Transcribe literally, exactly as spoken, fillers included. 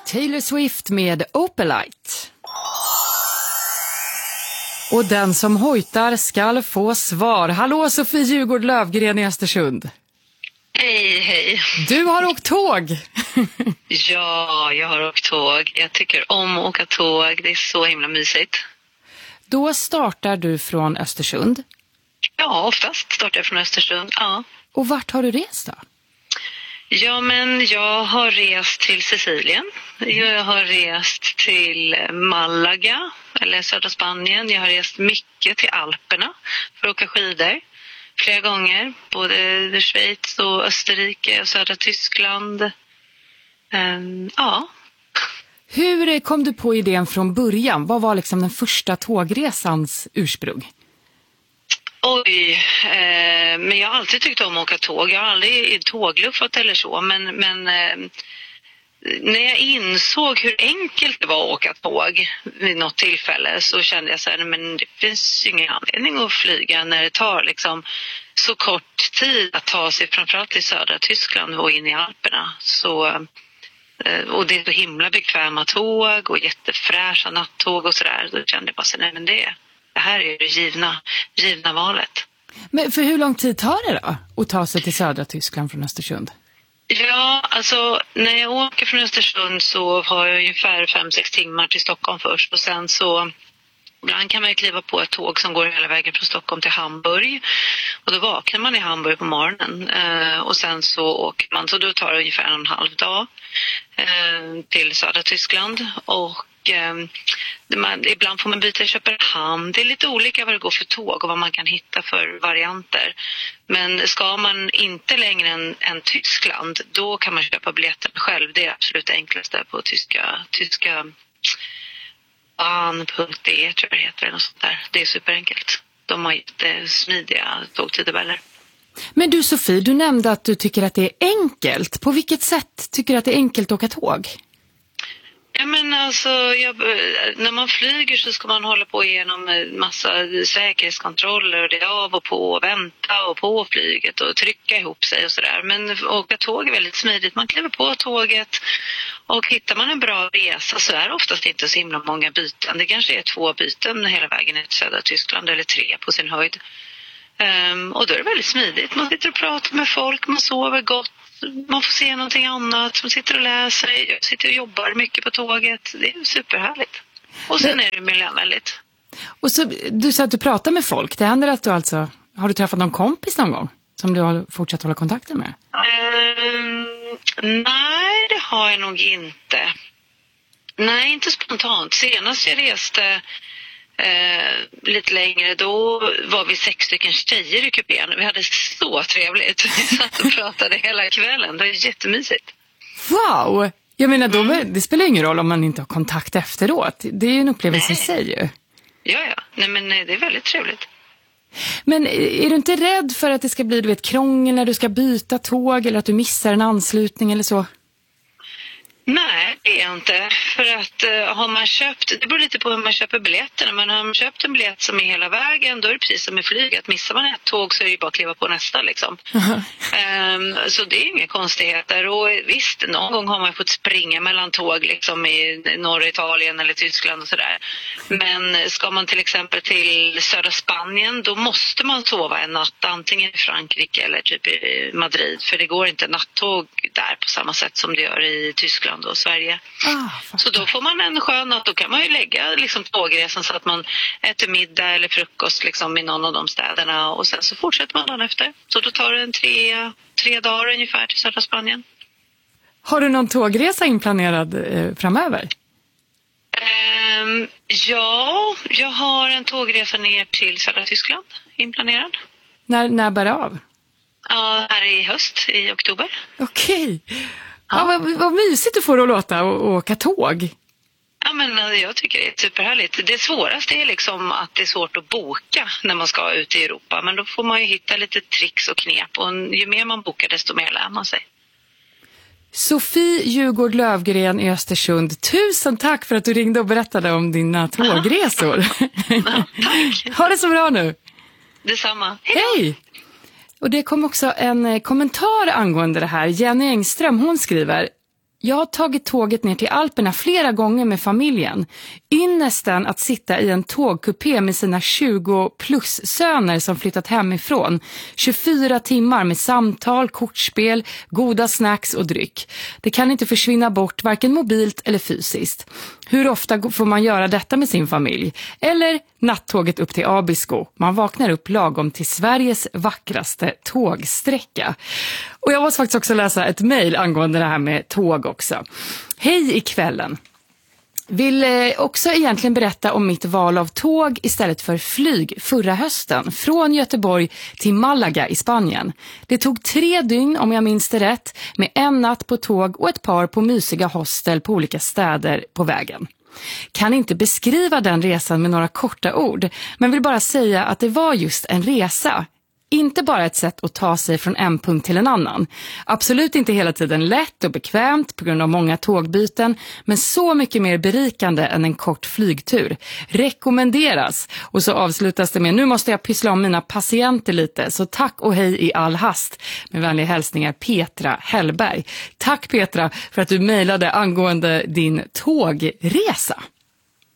Taylor Swift med Opalite. Och den som hojtar skall få svar. Hallå Sofie Djurgård Lövgren i Östersund. Hej, hej. Du har åkt tåg. Ja, jag har åkt tåg. Jag tycker om att åka tåg. Det är så himla mysigt. Då startar du från Östersund. Ja, oftast startar jag från Östersund, ja. Och vart har du rest då? Ja, men jag har rest till Sicilien. Jag har rest till Malaga, eller södra Spanien. Jag har rest mycket till Alperna för att åka skidor. Flera gånger. Både Schweiz och Österrike och södra Tyskland. Um, ja. Hur kom du på idén från början? Vad var liksom den första tågresans ursprung? Oj, eh, men jag har alltid tyckt om att åka tåg. Jag har aldrig tågluffat eller så. Men, men eh, när jag insåg hur enkelt det var att åka tåg vid något tillfälle så kände jag så här, men det finns ingen anledning att flyga när det tar liksom så kort tid att ta sig framförallt till södra Tyskland och in i Alperna. Så, eh, och det är så himla bekväma tåg och jättefräscha nattåg och sådär. Då kände jag bara så nej men det Det här är det givna, givna valet. Men för hur lång tid tar det då att ta sig till södra Tyskland från Östersund? Ja, alltså när jag åker från Östersund så har jag ungefär fem sex timmar till Stockholm först. Och sen så, ibland kan man ju kliva på ett tåg som går hela vägen från Stockholm till Hamburg. Och då vaknar man i Hamburg på morgonen. Eh, och sen så åker man, så då tar det ungefär en och en halv dag eh, till södra Tyskland. Och Man, ibland får man byta i Köpenhamn. Det är lite olika vad det går för tåg och vad man kan hitta för varianter. Men ska man inte längre än, än Tyskland, då kan man köpa biljetten själv. Det är absolut det enklaste på tyska, tyska bahn punkt de tror jag det heter. Eller sånt där. Det är superenkelt. De har jättesmidiga tågtidtabeller. Men du Sofie, du nämnde att du tycker att det är enkelt. På vilket sätt tycker du att det är enkelt att åka tåg? Ja, men alltså, jag, när man flyger så ska man hålla på igenom massa säkerhetskontroller och det är av och på och vänta och på flyget och trycka ihop sig och sådär. Men åka tåg är väldigt smidigt. Man kliver på tåget och hittar man en bra resa så är det oftast inte så himla många byten. Det kanske är två byten hela vägen till södra Tyskland eller tre på sin höjd. Um, och då är det väldigt smidigt. Man sitter och pratar med folk, man sover gott. Man får se någonting annat. Man sitter och läser. Jag sitter och jobbar mycket på tåget. Det är superhärligt. Och sen är det miljövänligt. Och så, du sa att du pratar med folk. Det händer att du alltså... Har du träffat någon kompis någon gång? Som du har fortsatt hålla kontakten med? Um, nej, det har jag nog inte. Nej, inte spontant. Senast jag reste... Eh, lite längre, då var vi sex stycken tjejer i kupén. Vi hade så trevligt. Vi satt och pratade hela kvällen. Det var jättemysigt. Wow! Jag menar, då, mm. det spelar ingen roll om man inte har kontakt efteråt. Det är ju en upplevelse i sig ju. Ja, ja. Nej, men det är väldigt trevligt. Men är du inte rädd för att det ska bli du vet, krångel när du ska byta tåg eller att du missar en anslutning eller så? Nej, det är jag inte. För att uh, har man köpt, det beror lite på hur man köper biljetterna, men har man köpt en biljett som är hela vägen, då är det precis som med flyget. Missar man ett tåg så är det bara att kliva på nästa liksom. Uh-huh. Um, så det är inga konstigheter. Och visst, någon gång har man fått springa mellan tåg liksom i norra Italien eller Tyskland och sådär. Men ska man till exempel till södra Spanien, då måste man sova en natt antingen i Frankrike eller typ i Madrid. För det går inte nattåg där på samma sätt som det gör i Tyskland och Sverige. Ah, så då får man en skön natt. Då kan man ju lägga liksom tågresan så att man äter middag eller frukost liksom i någon av de städerna. Och sen så fortsätter man dagen efter. Så då tar det en tre, tre dagar ungefär till södra Spanien. Har du någon tågresa inplanerad eh, framöver? Um, ja, jag har en tågresa ner till södra Tyskland inplanerad. När, när bär det av? Ja, här i höst, i oktober. Okej. Okay. Ja, vad, vad mysigt du får att låta och åka tåg. Ja, men jag tycker det är superhärligt. Det svåraste är liksom att det är svårt att boka när man ska ut i Europa. Men då får man ju hitta lite tricks och knep. Och ju mer man bokar desto mer lär man sig. Sofie Djurgård Lövgren i Östersund. Tusen tack för att du ringde och berättade om dina tågresor. Ja, tack. Ha det så bra nu. Detsamma. Hej! Hej. Och det kom också en kommentar angående det här. Jenny Engström, hon skriver: Jag har tagit tåget ner till Alperna flera gånger med familjen. Ynnesten att sitta i en tågkupé med sina tjugo plus söner som flyttat hemifrån. tjugofyra timmar med samtal, kortspel, goda snacks och dryck. Det kan inte försvinna bort varken mobilt eller fysiskt. Hur ofta får man göra detta med sin familj? Eller nattåget upp till Abisko. Man vaknar upp lagom till Sveriges vackraste tågsträcka. Och jag måste faktiskt också läsa ett mejl angående det här med tåg också. Hej i kvällen. Vill också egentligen berätta om mitt val av tåg istället för flyg förra hösten från Göteborg till Malaga i Spanien. Det tog tre dygn om jag minns det rätt med en natt på tåg och ett par på mysiga hostel på olika städer på vägen. Kan inte beskriva den resan med några korta ord, men vill bara säga att det var just en resa. Inte bara ett sätt att ta sig från en punkt till en annan. Absolut inte hela tiden lätt och bekvämt på grund av många tågbyten, men så mycket mer berikande än en kort flygtur. Rekommenderas. Och så avslutas det med: nu måste jag pyssla om mina patienter lite, så tack och hej i all hast. Med vänliga hälsningar Petra Hellberg. Tack Petra för att du mejlade angående din tågresa.